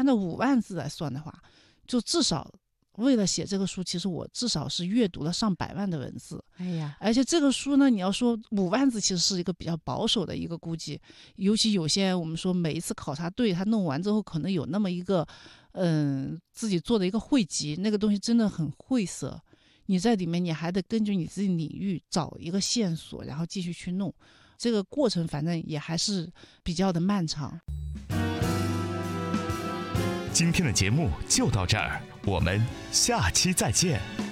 照5万字来算的话，就至少为了写这个书，其实我至少是阅读了上百万的文字。 哎呀， 而且这个书呢，你要说5万字，其实是一个比较保守的一个估计。尤其有些我们说每一次考察队他弄完之后，可能有那么一个，自己做的一个汇集，那个东西真的很晦涩。你在里面，你还得根据你自己领域找一个线索，然后继续去弄。这个过程反正也还是比较的漫长。 今天的节目就到这儿，我们下期再见。